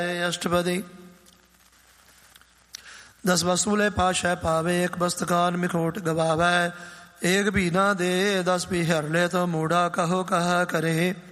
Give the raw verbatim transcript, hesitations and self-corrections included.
ਅਸ਼ਟਪਦੀ। ਦਸ ਵਸੂਲੇ ਪਾਸ਼ੈ ਪਾਵੇ, ਇੱਕ ਬਸਤਕਾਨ ਮਿਖੋਟ ਗਵਾਵੈ। ਏਕ ਵੀ ਨਾ ਦੇ, ਦਸ ਵੀ ਹਰ ਲੈ ਤੋ ਮੂੜਾ ਕਹੋ ਕਹਾ ਕਰੇ।